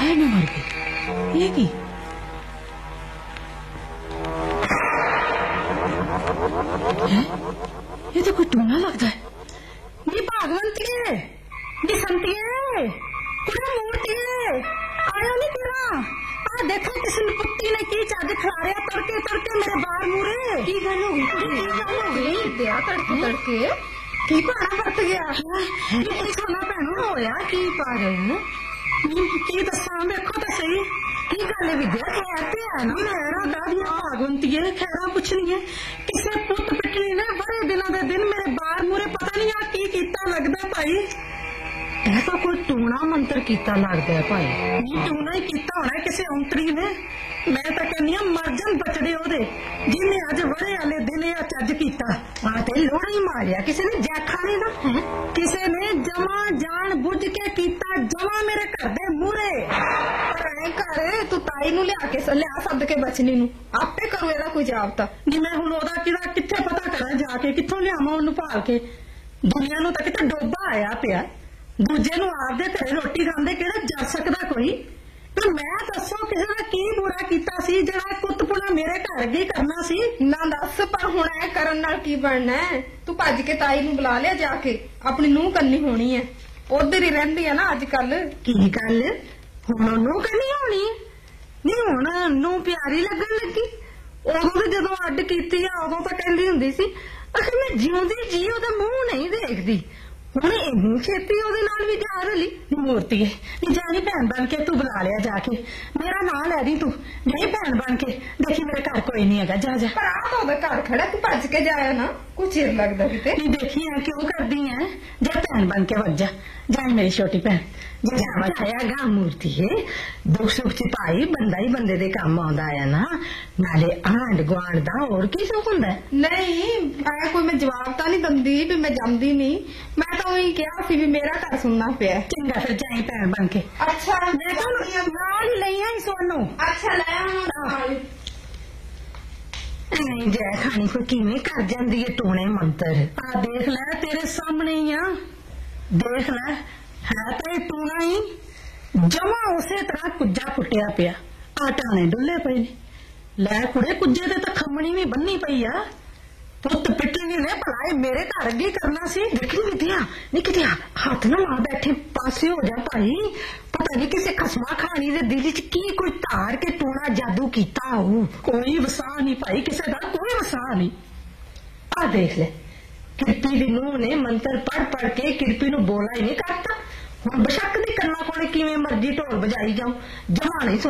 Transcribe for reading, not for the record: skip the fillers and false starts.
हाय मैं मर गई। ये की है? ये तो कोई टूना लगता है। नी भागवंती है, नी संती है, कुड़ा मूर्ति है, आया नहीं तेरा। आ देखो किसी कुत्ती ने की चाद खिलाया तड़के तड़के मेरे बाहर मुरे। की गल हो गई दिया तड़के तड़के की पाना पड़त गया। की सोना भैनों होया की पा रहे की दसा देखो तो सही की गल विद्या कहते है ना मेरा दादिया भागवंती है खैरा पुछनी है किसे पुत पिटनी ने बड़े दिनों के दिन मेरे बार मुरे पता नहीं आ की कीता लगदा भाई। ऐसा कोई टूना मंत्र कीता लगदा है भाई। टूना ही कीता होना किसी औंतरी ने। मैं तो कहनी मर जान बचड़े ओदे जिन्हें अज बड़े वाले दिन चज कीता। ते लोड़ा ही मारिया किसी ने जैखा नहीं ना किसी ने जमा जान बुझ के कीता जमा मेरे घर दे मूरे। घर तू ताई नू लिया के लिया सद के बचनी नू आपे करू एदा कोई जाबता नहीं। मैं हुण ओदा किदा कित्थे पता करा जाके कित्थों लियावां ओनू भाल के। दुनिया नू तां किते डोबा आया पिया दूजे नू आपदे घरे रोटी खांदे किहड़ा जा सकदा कोई। पर मैं दसो किसी ने की बुरा कीता सी जेड़ा कुत्तपुना मेरे घर अगे करना सी ना दस। पर हुण ऐ करन नाल की बनना है। तू भज के ताई नू बुला लिया जाके अपनी नूह कन्नी होनी है उधर ही रहिंदी है ना अजकल। की गल हुण नूह कन्नी होनी नहीं हुण नूह प्यारी लगन लगी। उदों भी जदों अड्ड कीती आ उदों तां कहंदी हुंदी सी अखर मैं जिउंदी जी ओदा मूंह नहीं देखदी। हुण इन्नी छेती ओदे नाल भी जा रली मूर्ति है जानी भैन बन के तू बुला लिया जाके मेरा नां लै दी तू नहीं भैन बन के देखी मेरे घर कोई नहीं है जा जा। पर आ तो घर खड़ा तू भज के जाया ना कुछ चिर लगदा किते नहीं देखी है क्यों करदी है जा भैन बन के वज जा जा मेरी छोटी भैन जाया गा मूर्ति है दुख सुख चिपाई बंदा ही बंदे दे काम आउंदा है ना नाले आंड गुआंड दा और की सुख हुंदा नहीं। मैं कोई मैं जवाब तो नहीं दंदी भी मैं जमदी नहीं मैं तो वही कहा सी भी मेरा घर सुनना पिया। चंगा फिर जाई भैन बन के। अच्छा मैं तो नाल ही लई आई सोनू। अच्छा ले आ नहीं जय खानी कोई किवें कर जांदी है टोने मंत्र। आ देख ले तेरे सामने ही आ देख ले है तो टूना ही जमा उसे तरह कुज्जा फुटिया पिया आटाने डुले पे लै कुड़े कुज्जे ते तो खमणी भी बन्नी पई आ पुत पिटनी ने भला मेरे घर अगे करना सी। देखी कितिया नहीं कितिया हाथ ना ला बैठे पासे हो जा भाई पता नहीं किसी खसमा खानी दे दिल च की कोई तार के टूना जादू कीता हो कोई वसा नहीं भाई किसी का कोई वसा नहीं। आ देख ले किरपी दी नूह ने मंत्र पढ़ पढ़ के किरपी नू बोला ही नहीं करता। हुण बशक दी कन्ना कोले किवें मर्जी ढोल बजाई जाऊं जमा नहीं